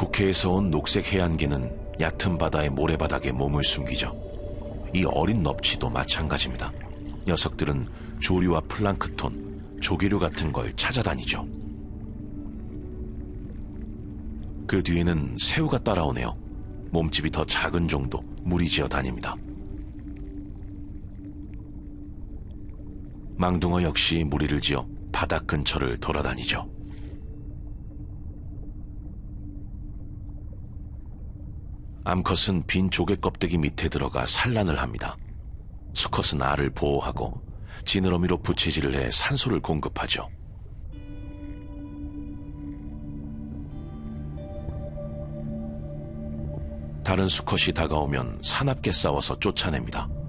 북해에서 온 녹색 해안개는 얕은 바다의 모래바닥에 몸을 숨기죠. 이 어린 넙치도 마찬가지입니다. 녀석들은 조류와 플랑크톤, 조개류 같은 걸 찾아다니죠. 그 뒤에는 새우가 따라오네요. 몸집이 더 작은 정도 무리지어 다닙니다. 망둥어 역시 무리를 지어 바닥 근처를 돌아다니죠. 암컷은 빈 조개 껍데기 밑에 들어가 산란을 합니다. 수컷은 알을 보호하고 지느러미로 부채질을 해 산소를 공급하죠. 다른 수컷이 다가오면 사납게 싸워서 쫓아냅니다.